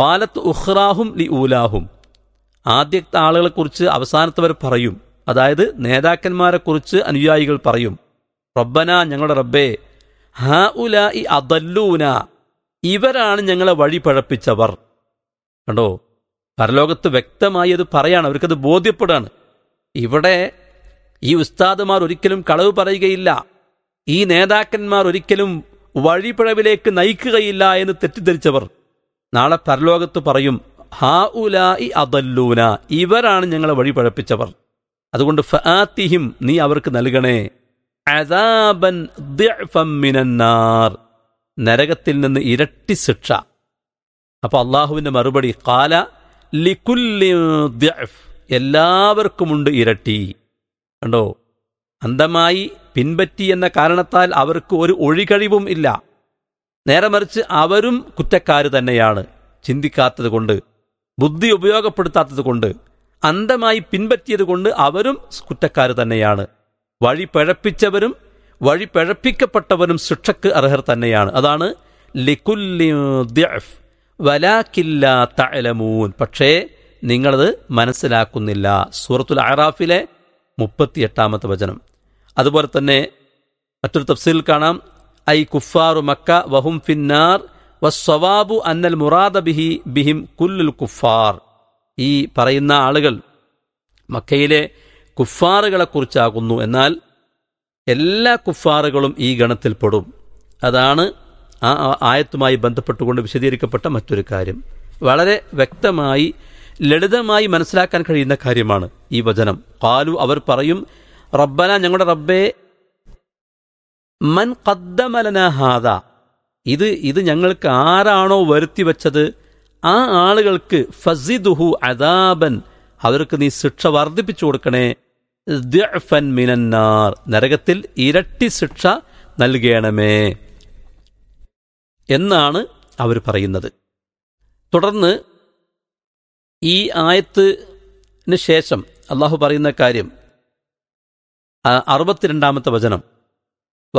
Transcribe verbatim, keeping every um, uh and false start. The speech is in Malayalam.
ഖാലത്ത് ഉഖ്റാഹും ലി ഊലാഹും, ആദ്യത്തെ ആളുകളെക്കുറിച്ച് അവസാനത്തവർ പറയും. അതായത് നേതാക്കന്മാരെക്കുറിച്ച് അനുയായികൾ പറയും, റബ്ബന, ഞങ്ങളുടെ റബ്ബേ, ഹാ ഉലാഇ അദല്ലൂന, ഇവരാണ് ഞങ്ങളെ വഴി പഴപ്പിച്ചവർ. കണ്ടോ, പരലോകത്ത് വ്യക്തമായി അത് പറയാണ്, അവർക്കത് ബോധ്യപ്പെടാണ്. ഇവിടെ ഈ ഉസ്താദുമാർ ഒരിക്കലും കളവ് പറയുകയില്ല, ഈ നേതാക്കന്മാർ ഒരിക്കലും വഴിപിഴവിലേക്ക് നയിക്കുകയില്ല എന്ന് തെറ്റിദ്ധരിച്ചവർ നാളെ പരലോകത്ത് പറയും, ഹാ ഉലാഇ അദല്ലൂന, ഇവരാണ് ഞങ്ങളെ വഴി പഴപ്പിച്ചവർ. അതുകൊണ്ട് ഫആതിഹിം, നീ അവർക്ക് നൽകണേ, അദാബൻ ദിഅഫൻ മിനന്നാർ, നരകത്തിൽ നിന്ന് ഇരട്ടി ശിക്ഷ. അപ്പൊ അള്ളാഹുവിന്റെ മറുപടി, ഖാല ലികുല്ലി ദിഅഫ്, എല്ലാവർക്കുമുണ്ട് ഇരട്ടി. കണ്ടോ, അന്ധമായി പിൻപറ്റി എന്ന കാരണത്താൽ അവർക്ക് ഒരു ഒഴികഴിവും ഇല്ല. നേരെ മറിച്ച് അവരും കുറ്റക്കാര് തന്നെയാണ്. ചിന്തിക്കാത്തത് കൊണ്ട്, ബുദ്ധി ഉപയോഗപ്പെടുത്താത്തത് കൊണ്ട്, അന്ധമായി പിൻപറ്റിയത് കൊണ്ട് അവരും കുറ്റക്കാര് തന്നെയാണ്. വഴി പിഴപ്പിച്ചവരും വഴി പിഴപ്പിക്കപ്പെട്ടവരും ശിക്ഷക്ക് അർഹർ തന്നെയാണ്. അതാണ് ലികുല്ലി ദിഅഫ് വലാകില്ലാ തഅലമൂൻ, പക്ഷേ നിങ്ങളത് മനസ്സിലാക്കുന്നില്ല. സൂറത്തുൽ അഅറാഫിലെ മുപ്പത്തിയെട്ടാമത്തെ വചനം. അതുപോലെ തന്നെ മറ്റൊരു തഫ്സീറിൽ കാണാം, ഐ കുഫാറു മക്ക വഹും ഫിന്നാർ വസ്സവാബു അന്നൽ മുറാദ ബിഹി ബിഹിം കുല്ലുൽ കുഫാർ. ഈ പറയുന്ന ആളുകൾ മക്കയിലെ കുഫാറുകളെ കുറിച്ചാകുന്നു, എന്നാൽ എല്ലാ കുഫാറുകളും ഈ ഗണത്തിൽപ്പെടും. അതാണ് ആ ആയത്തുമായി ബന്ധപ്പെട്ടുകൊണ്ട് വിശദീകരിക്കപ്പെട്ട മറ്റൊരു കാര്യം. വളരെ വ്യക്തമായി ലളിതമായി മനസ്സിലാക്കാൻ കഴിയുന്ന കാര്യമാണ് ഈ വചനം. ഖാലു, അവർ പറയും, റബ്ബന, ഞങ്ങളുടെ റബ്ബേ, മൻ ഖദ്ദമ ലനാ ഹാദാ, ഇത് ഇത് ഞങ്ങൾക്ക് ആരാണോ വരുത്തി വെച്ചത് ആ ആളുകൾക്ക് ഫസിദുഹു അദാബൻ, അവർക്ക് നീ ശിക്ഷ വർദ്ധിപ്പിച്ചു കൊടുക്കണേ, ദിഅഫൻ മിനന്നാർ, നരകത്തിൽ ഇരട്ടി ശിക്ഷ നൽകണമേ എന്നാണ് അവർ പറയുന്നത്. തുടർന്ന് ഈ ആയത്തിന് ശേഷം അള്ളാഹു പറയുന്ന കാര്യം അറുപത്തിരണ്ടാമത്തെ വചനം,